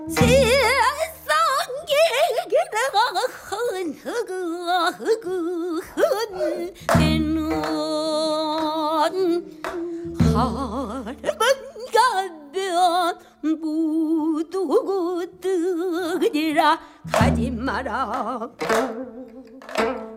세상에 흔 하늘은 가면 무두고 뜨니라 가지 마라.